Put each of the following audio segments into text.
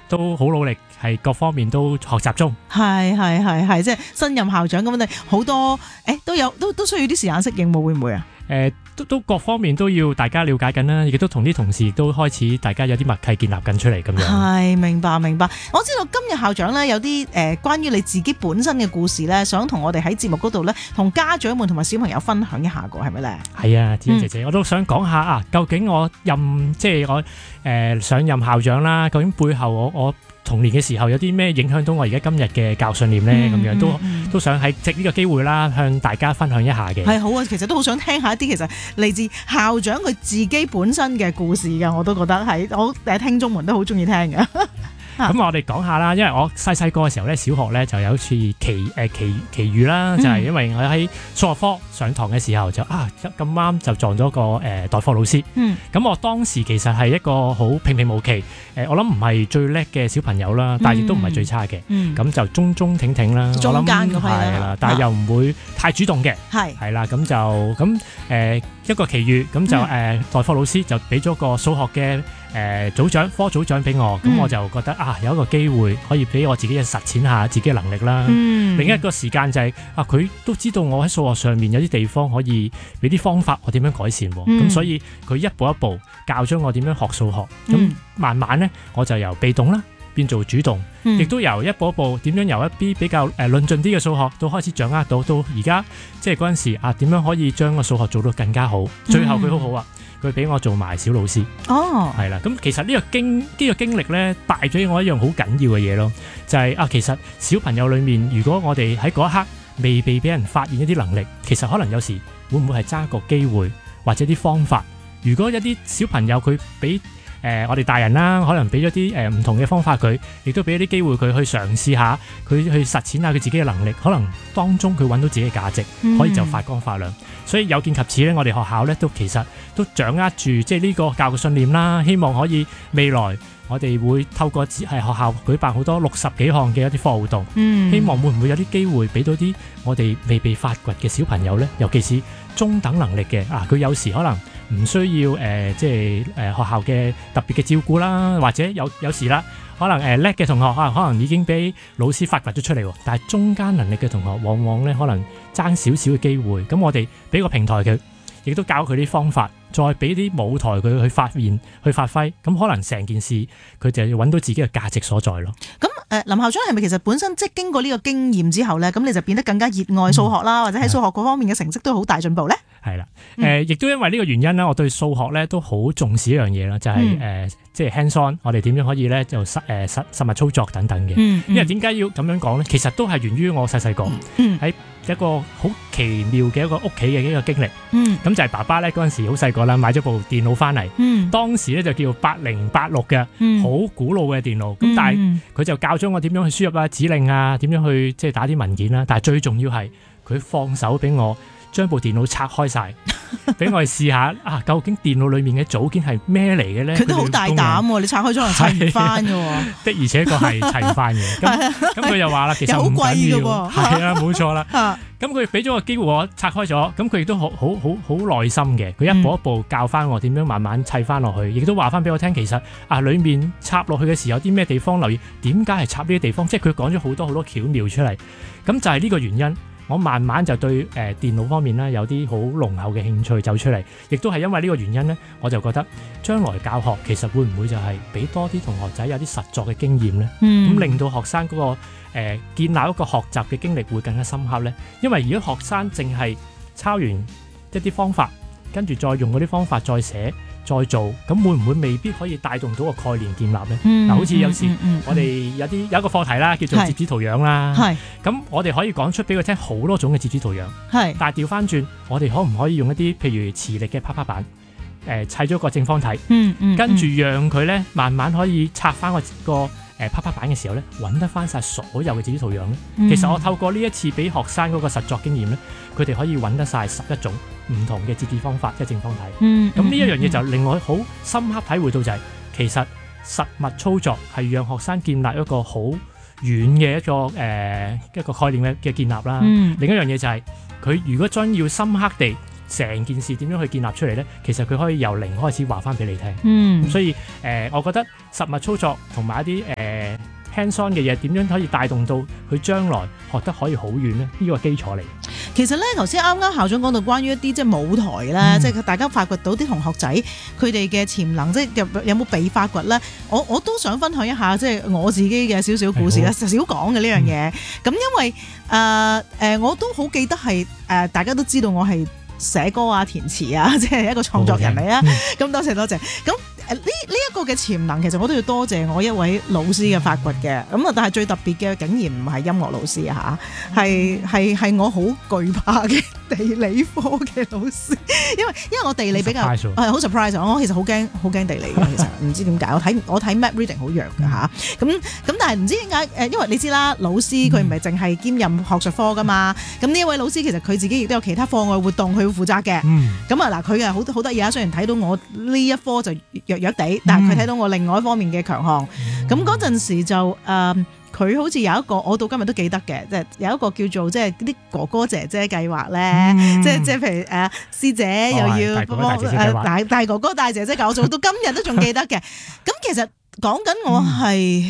都好努力，係各方面都學習中。 係，即係新任校長咁，你好多都需要啲時間適應喎，會唔會啊？ 都各方面都要大家了解緊啦，亦都同啲同事都開始大家有啲默契建立緊出嚟咁樣。 係，明白。我知道今日校長咧有啲關於你自己本身嘅故事咧，想同我哋喺節目嗰度咧，同家長們同埋小朋友分享一下個，係咪咧？係啊，子欣姐姐，我都想講下啊，究竟我上任校長啦，究竟背後我童年嘅時候有啲咩影響到我而家今日嘅教訓念咧？咁樣都想喺藉呢個機會啦，向大家分享一下嘅。係好啊，其實都好想聽下一啲其實嚟自校長佢自己本身嘅故事㗎，我都覺得係我聽眾們都好中意聽嘅。咁我哋講下啦，因為我細個嘅時候咧，小學咧就有一次奇遇啦，就係因為我喺數學科上堂嘅時候就咁啱就撞咗個代課老師。咁我當時其實係一個好平平無奇，我諗唔係最叻嘅小朋友啦，但係亦都唔係最差嘅。咁就中挺挺啦，中間咁係啦，但係又唔會太主動嘅。係啦，咁一個奇遇，咁就代課老師就俾咗個數學嘅科組長俾我，咁我就覺得有一個機會可以俾我自己實踐下自己嘅能力啦。另一個時間就係佢都知道我喺數學上面有啲地方可以俾啲方法我點樣改善，咁所以佢一步一步教咗我點樣學數學，咁慢慢咧我就由被動啦變做主動，亦都由一步一步點樣由一啲比較論盡啲嘅數學到開始掌握到而家即係嗰陣時點樣可以將個數學做到更加好。最後佢好好啊，佢俾我做埋小老師。係啦，咁其實呢個經歷咧帶咗我一樣好緊要嘅嘢咯，就係其實小朋友裏面，如果我哋喺嗰一刻未被俾人發現一啲能力，其實可能有時會唔會係爭個機會或者啲方法。如果一啲小朋友佢俾我哋大人啦，可能俾咗啲唔同嘅方法佢，亦都俾一啲機會佢去嘗試下，佢去實踐下佢自己嘅能力，可能當中佢揾到自己嘅價值，可以就發光發亮。所以有見及此咧，我哋學校咧其實都掌握住即係呢個教育信念啦，希望可以未來我哋會透過學校舉辦好多60幾項嘅一啲課外活動，希望會唔會有啲機會俾到啲我哋未被發掘嘅小朋友咧，尤其是中等能力嘅佢有時可能唔需要學校嘅特別嘅照顧啦，或者有時啦，可能叻嘅同學可能已經俾老師發掘咗出嚟，但係中間能力嘅同學往往咧可能爭少少嘅機會，咁我哋俾個平台佢，亦都教佢啲方法，再俾啲舞台佢去發現去發揮，咁可能成件事佢就要揾到自己嘅價值所在咯。咁林校長係咪其實本身即係經過呢個經驗之後咧，咁你就變得更加熱愛數學啦，或者喺數學嗰方面嘅成績都好大進步咧？係啦，亦都因為呢個原因啦，我對數學咧都好重視一樣嘢啦，就係即係 hands on， 我哋點樣可以咧就實物操作等等嘅。因為點解要咁樣講咧？其實都係源於我細個喺一個好奇妙嘅一個屋企嘅一個經歷。咁就係爸爸咧嗰陣時好細個啦，買咗部電腦翻嚟。當時咧就叫8086嘅，好古老嘅電腦。咁但係佢就教咗我點樣去輸入指令啊，點樣去即係打啲文件啦。但係最重要係佢放手俾我將部電腦拆開晒，俾我哋試下究竟電腦裏面嘅組件係咩嚟嘅咧？佢都好大膽喎，你拆開咗係砌唔翻嘅喎。的而且確係砌唔翻嘅。咁佢又話啦，其實唔緊要。係啊，冇錯啦。咁佢俾咗個機會我拆開咗，咁佢亦都好耐心嘅。佢一步一步教翻我點樣慢慢砌翻落去，亦都話翻俾我聽，其實裏面插落去嘅時候有啲咩地方留意，點解係插呢啲地方，即係佢講咗好多巧妙出嚟。咁就係呢個原因。我慢慢就對電腦方面咧有啲好濃厚嘅興趣走出嚟，亦都係因為呢個原因咧，我就覺得將來教學其實會唔會就係俾多啲同學仔有啲實作嘅經驗咧，咁令到學生嗰個建立一個學習嘅經歷會更加深刻咧。因為如果學生淨係抄完一啲方法，跟住再用嗰啲方法再寫再做，咁會唔會未必可以帶動到個概念建立咧？好似有時我哋有一個課題啦，叫做摺紙圖樣啦。咁我哋可以講出俾佢聽好多種嘅摺紙圖樣。但係調翻轉，我哋可唔可以用一啲譬如磁力嘅啪啪板，砌咗個正方體，跟住讓佢咧慢慢可以拆翻個啪啪板嘅時候咧，揾得翻晒所有嘅摺紙圖樣咧。其實我透過呢一次俾學生嗰個實作經驗咧，佢哋可以揾得晒11種唔同嘅摺紙方法，即係正方體。咁呢一樣嘢就令我好深刻體會到就係，其實實物操作係讓學生建立一個好遠嘅一個概念嘅建立啦。另一樣嘢就係佢如果將要深刻地成件事點樣去建立出嚟咧？其實佢可以由零開始話翻俾你聽。所以我覺得實物操作同埋一啲hands-on 嘅嘢點樣可以帶動到佢將來學得可以好遠咧？呢個基礎嚟。 其實咧，頭先啱校長講到關於一啲即係舞台咧，即係大家發掘到啲同學仔佢哋嘅潛能，即係有冇被發掘咧？我都想分享一下即係我自己嘅少少故事啦，少講嘅呢樣嘢。咁因為我都好記得係大家都知道我係寫歌啊、填詞啊，即係一個創作人嚟啊。咁多謝。咁呢一個嘅潛能，其實我都要多謝我一位老師嘅發掘嘅。咁啊，但係最特別嘅竟然唔係音樂老師嚇，係我好懼怕嘅地理科嘅老師，因為我地理比較好 surprise， 我其實好驚地理嘅，其實唔知點解，我睇 map reading 好弱嘅嚇。咁但係唔知點解因為你知啦，老師佢唔係淨係兼任學術科噶嘛。咁呢一位老師其實佢自己亦都有其他課外活動佢要負責嘅。咁啊嗱，佢係好得意啊！雖然睇到我呢一科就弱地，但係佢睇到我另外一方面嘅強項。咁嗰陣時就佢好似有一個，我到今日都記得嘅，即係有一個叫做即係啲哥哥姐姐計劃咧，即係譬如師姐又要幫大哥哥大姐姐教，我做到今日都仲記得嘅。咁其實講緊我係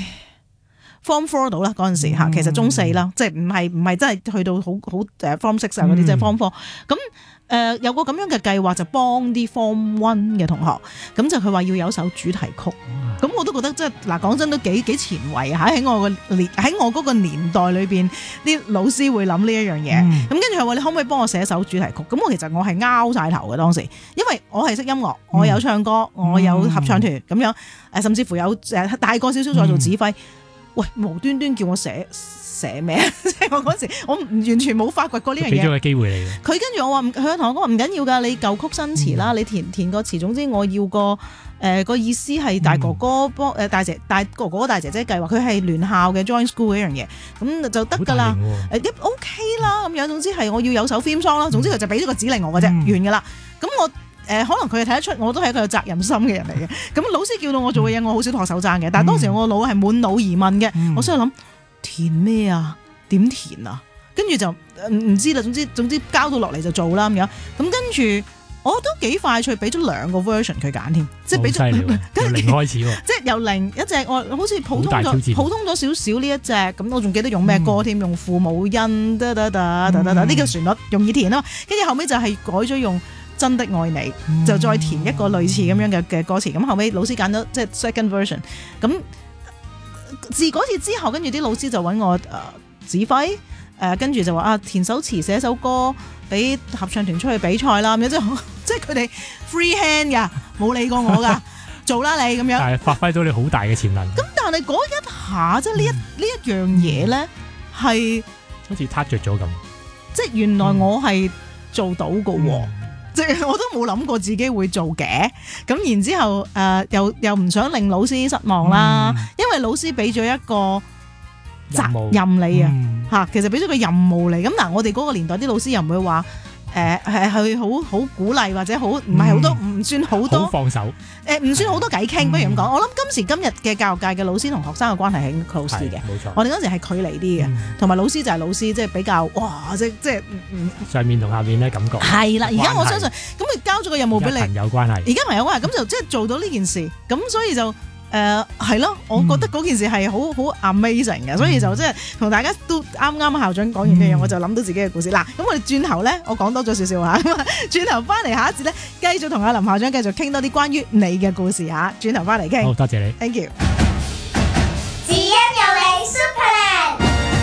Form 4到啦嗰陣時嚇，其實中四啦，即係唔係真係去到好Form 6啊嗰啲，即係 Form 4咁。有個咁樣嘅計劃就幫啲 Form 1嘅同學，咁就佢話要有首主題曲，咁我都覺得即係嗱講真都幾前衛嚇，喺我嗰個年代裏邊，啲老師會諗呢一樣嘢，咁跟住佢話你可唔可以幫我寫首主題曲？咁我其實我係拗晒頭嘅當時，因為我係識音樂，我有唱歌，我有合唱團咁樣，甚至乎有大個少少再做指揮，喂無端端叫我寫咩？即係我嗰時，我完全冇發掘過呢樣嘢。俾咗個機會你。佢跟住我話，佢同我講話唔緊要㗎，你舊曲新詞啦，你填個詞。總之我要個意思係大哥哥幫大哥哥大姐姐計劃，佢係聯校嘅 join school 嗰樣嘢，咁就得㗎啦。OK 啦咁樣。總之係我要有首 theme song 啦。總之佢就俾咗個指令我嘅啫，完㗎啦。咁我可能佢係睇得出我都係一個有責任心嘅人嚟嘅。咁老師叫到我做嘅嘢，我好少托手踭嘅。但係當時我腦係滿腦疑問嘅，我先去諗。填咩啊？點填啊？跟住就唔知啦。總之交到落嚟就做啦咁樣。咁跟住我都幾快脆俾咗2個 version 佢揀添，即係俾咗由零開始喎。即係由零一隻我好似普通咗少少呢一隻咁，我仲記得用咩歌添？用父母恩呢個旋律容易填啊嘛。跟住後尾就係改咗用真的愛你，就再填一個類似咁樣嘅歌詞。咁後尾老師揀咗即係 second version 咁。自嗰次之後，跟住啲老師就揾我指揮，跟住就話填首詞寫首歌俾合唱團出去比賽啦咁樣，即係佢哋 free hand 㗎，冇理過我㗎，做啦你咁樣。但係發揮到你好大嘅潛能。咁但係嗰一下即係呢一樣嘢咧，係好似撻着咗咁。即係原來我係做到㗎喎。即係我都冇諗過自己會做嘅，咁然之後又唔想令老師失望啦，因為老師俾咗一個責任你啊，其實俾咗個任務嚟。咁嗱，我哋嗰個年代啲老師又唔會話係好鼓勵或者好唔係好多，唔算好多放手，唔算好多偈傾，不如咁講。我諗今時今日嘅教育界嘅老師同學生嘅關係係 close 啲嘅，冇錯。我哋嗰時係距離啲嘅，同埋老師就係老師，即係比較哇，即係上面同下面咧感覺係啦。而家我相信咁佢交咗個任務俾你，朋友關係，而家朋友關係，咁就即係做到呢件事，咁所以就。係咯，我覺得嗰件事係好 amazing 嘅，所以就即係同大家都啱校長講完嘅嘢，我就諗到自己嘅故事。嗱，咁我哋轉頭咧，我講多咗少少嚇，咁啊轉頭翻嚟下一節咧，繼續同阿林校長繼續傾多啲關於你嘅故事嚇。轉頭翻嚟傾，好多謝你 ，thank you。 只因有你 Superland，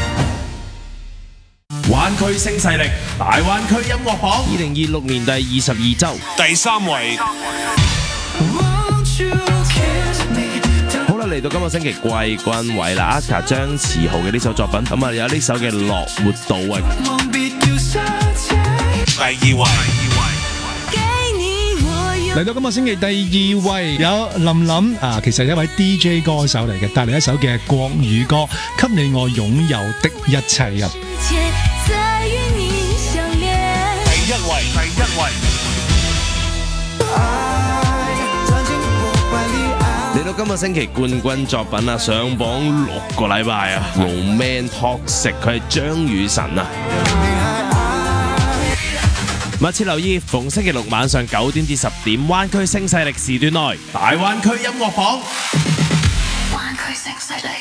灣區新勢力大灣區音樂榜2026年第22週第3位。嚟到今個星期季軍位啦 ，Aska 張馳豪嘅呢首作品，咁啊有呢首嘅《樂活島》啊，第2位。嚟到今個星期第2位有林琳啊，其實係一位 DJ 歌手嚟嘅，帶嚟一首嘅國語歌《給你我擁有的一切》啊。第1位。嚟到今個星期冠軍作品啊，上榜6個禮拜啊 ，Romantoxic 佢係張雨晨啊。 密切留意逢星期六晚上9點至10點，灣區聲勢力時段內大灣區音樂榜。灣區聲勢力。